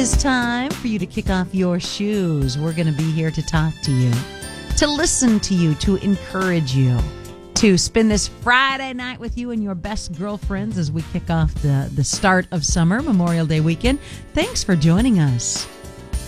is time for you to kick off your shoes. We're going to be here to talk to you, to listen to you, to encourage you, to spend this Friday night with you and your best girlfriends as we kick off the start of summer, Memorial Day weekend. Thanks for joining us.